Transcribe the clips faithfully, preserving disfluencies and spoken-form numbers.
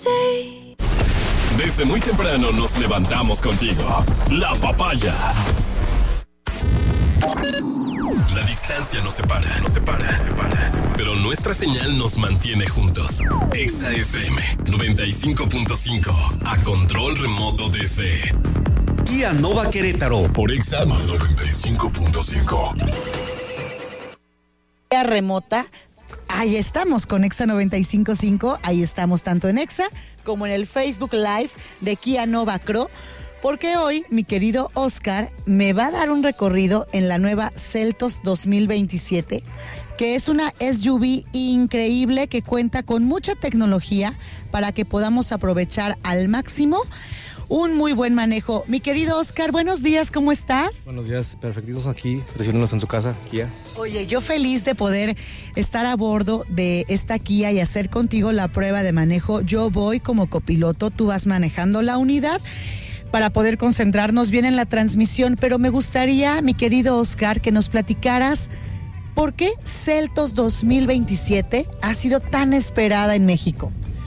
Desde muy temprano nos levantamos contigo. La Papaya. La distancia nos separa, nos separa, nos separa. Pero nuestra señal nos mantiene juntos. Exa F M noventa y cinco punto cinco. A control remoto desde Kia Nova Querétaro. Por Exa noventa y cinco punto cinco. Remota. Ahí estamos con Exa noventa y cinco punto cinco. Ahí estamos tanto en Exa como en el Facebook Live de Kia Nova Cro. Porque hoy, mi querido Oscar, me va a dar un recorrido en la nueva Seltos dos mil veintisiete, que es una S U V increíble que cuenta con mucha tecnología para que podamos aprovechar al máximo un muy buen manejo. Mi querido Oscar, buenos días, ¿cómo estás? Buenos días, perfectitos aquí, recibiéndonos en su casa, Kia. Oye, yo feliz de poder estar a bordo de esta Kia y hacer contigo la prueba de manejo. Yo voy como copiloto, tú vas manejando la unidad para poder concentrarnos bien en la transmisión, pero me gustaría, mi querido Oscar, que nos platicaras por qué Seltos dos mil veintisiete ha sido tan esperada en México.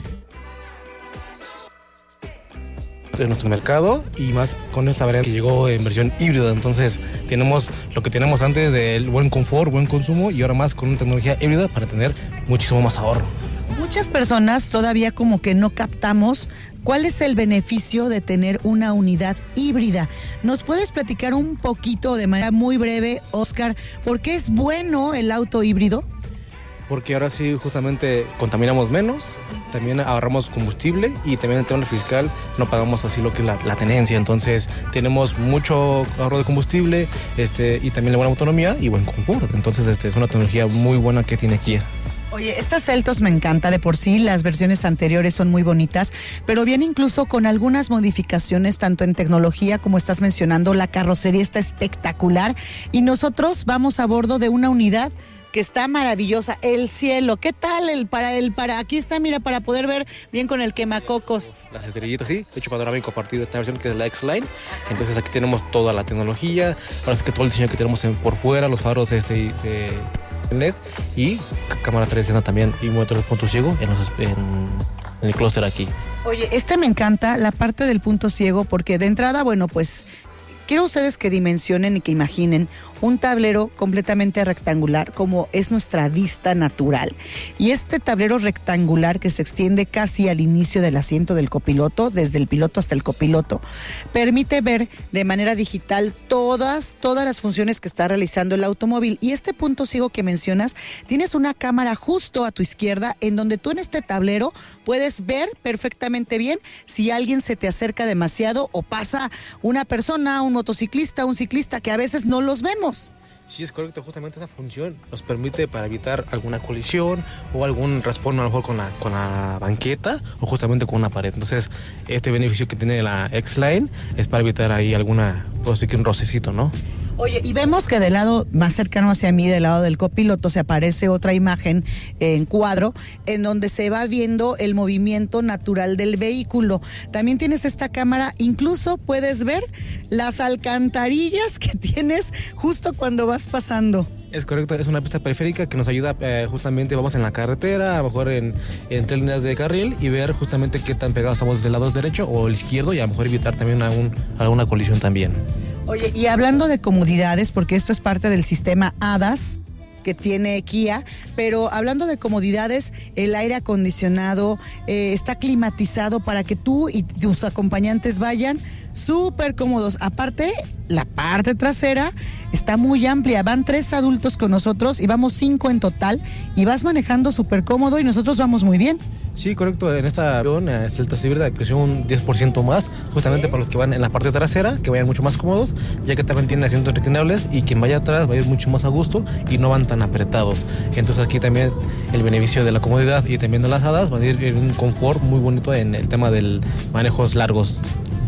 En nuestro mercado y más con esta variante que llegó en versión híbrida, entonces tenemos lo que tenemos antes del buen confort, buen consumo y ahora más con una tecnología híbrida para tener muchísimo más ahorro. Muchas personas todavía como que no captamos cuál es el beneficio de tener una unidad híbrida. ¿Nos puedes platicar un poquito de manera muy breve, Oscar, por qué es bueno el auto híbrido? Porque ahora sí justamente contaminamos menos, también ahorramos combustible y también en el tema fiscal no pagamos así lo que es la, la tenencia, entonces tenemos mucho ahorro de combustible este, y también la buena autonomía y buen confort, entonces este, es una tecnología muy buena que tiene Kia. Oye, esta Seltos me encanta de por sí, las versiones anteriores son muy bonitas, pero viene incluso con algunas modificaciones, tanto en tecnología como estás mencionando, la carrocería está espectacular y nosotros vamos a bordo de una unidad que está maravillosa. El cielo, ¿qué tal? El para el para aquí está, mira, para poder ver bien con el quemacocos. Las estrellitas, sí, hecho panorámico a partir de esta versión que es la X-Line. Entonces aquí tenemos toda la tecnología, ahora sí que todo el diseño que tenemos en, por fuera, los faros este de L E D y cámara tres sesenta también y monitor de punto ciego en, los, en, en el clúster aquí. Oye, este me encanta, la parte del punto ciego, porque de entrada, bueno, pues quiero ustedes que dimensionen y que imaginen un tablero completamente rectangular como es nuestra vista natural. Y este tablero rectangular que se extiende casi al inicio del asiento del copiloto, desde el piloto hasta el copiloto, permite ver de manera digital todas, todas las funciones que está realizando el automóvil. Y este punto ciego que mencionas, tienes una cámara justo a tu izquierda en donde tú en este tablero puedes ver perfectamente bien si alguien se te acerca demasiado o pasa una persona, un motociclista, un ciclista, que a veces no los vemos. Sí, es correcto, justamente esa función nos permite para evitar alguna colisión o algún raspón a lo mejor con la, con la banqueta o justamente con una pared. Entonces, este beneficio que tiene la X-Line es para evitar ahí alguna, puedo decir que un rocecito, ¿no? Oye, y vemos que del lado más cercano hacia mí, del lado del copiloto, se aparece otra imagen en cuadro en donde se va viendo el movimiento natural del vehículo. También tienes esta cámara, incluso puedes ver las alcantarillas que tienes justo cuando vas pasando. Es correcto, es una pista periférica que nos ayuda eh, justamente, vamos en la carretera, a lo mejor en, en tres líneas de carril y ver justamente qué tan pegados estamos del lado derecho o el izquierdo y a lo mejor evitar también algún, alguna colisión también. Oye, y hablando de comodidades, porque esto es parte del sistema A D A S que tiene Kia, pero hablando de comodidades, el aire acondicionado eh, está climatizado para que tú y tus acompañantes vayan súper cómodos. Aparte, la parte trasera está muy amplia, van tres adultos con nosotros y vamos cinco en total y vas manejando súper cómodo y nosotros vamos muy bien. Sí, correcto, en esta versión eh, Seltos híbrida creció un diez por ciento más, justamente para los que van en la parte trasera, que vayan mucho más cómodos, ya que también tienen asientos reclinables y quien vaya atrás va a ir mucho más a gusto y no van tan apretados. Entonces aquí también el beneficio de la comodidad y también de las hadas va a ir en un confort muy bonito en el tema de manejos largos.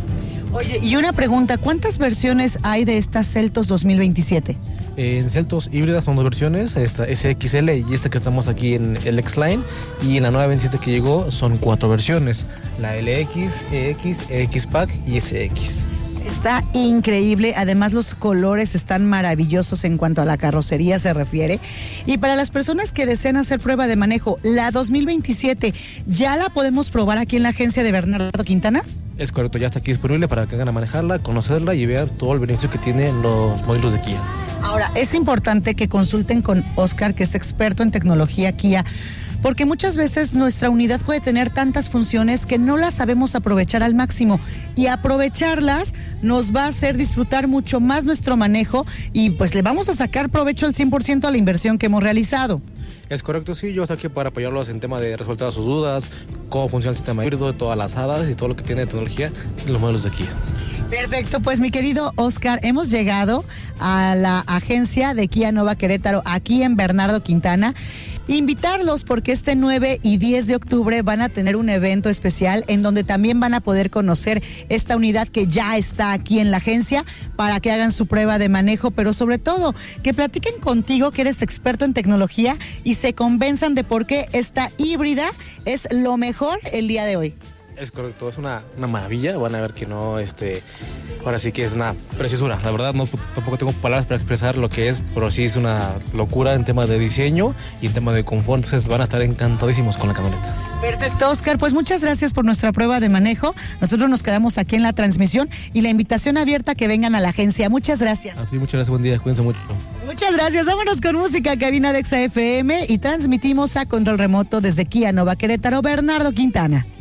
Oye, y una pregunta, ¿cuántas versiones hay de esta Seltos dos mil veintisiete? En Seltos híbridas son dos versiones, esta S X L y esta que estamos aquí en el X-Line, y en la nueva veintisiete que llegó son cuatro versiones, la L X, E X, E X Pack y S X. Está increíble, además los colores están maravillosos en cuanto a la carrocería se refiere. Y para las personas que desean hacer prueba de manejo, la dos mil veintisiete, ¿ya la podemos probar aquí en la agencia de Bernardo Quintana? Es correcto, ya está aquí disponible para que vengan a manejarla, conocerla y vean todo el beneficio que tienen los modelos de Kia. Ahora, es importante que consulten con Oscar, que es experto en tecnología Kia, porque muchas veces nuestra unidad puede tener tantas funciones que no las sabemos aprovechar al máximo, y aprovecharlas nos va a hacer disfrutar mucho más nuestro manejo y pues le vamos a sacar provecho al cien por ciento a la inversión que hemos realizado. Es correcto, sí, yo estoy aquí para apoyarlos en tema de resolver sus dudas, cómo funciona el sistema híbrido, todas las hadas y todo lo que tiene de tecnología en los modelos de Kia. Perfecto, pues mi querido Oscar, hemos llegado a la agencia de Kia Nova Querétaro, aquí en Bernardo Quintana. Invitarlos porque este nueve y diez de octubre van a tener un evento especial en donde también van a poder conocer esta unidad que ya está aquí en la agencia para que hagan su prueba de manejo, pero sobre todo que platiquen contigo, que eres experto en tecnología, y se convenzan de por qué esta híbrida es lo mejor el día de hoy. Es correcto, es una, una maravilla, van a ver que no, este, ahora sí que es una preciosura, la verdad no, tampoco tengo palabras para expresar lo que es, pero sí es una locura en tema de diseño y en tema de confort, entonces van a estar encantadísimos con la camioneta. Perfecto, Oscar, pues muchas gracias por nuestra prueba de manejo, nosotros nos quedamos aquí en la transmisión y la invitación abierta a que vengan a la agencia, muchas gracias. Así, muchas gracias, buen día, cuídense mucho. Muchas gracias, vámonos con música, cabina de Exa F M, y transmitimos a control remoto desde Kia Nova Querétaro, Bernardo Quintana.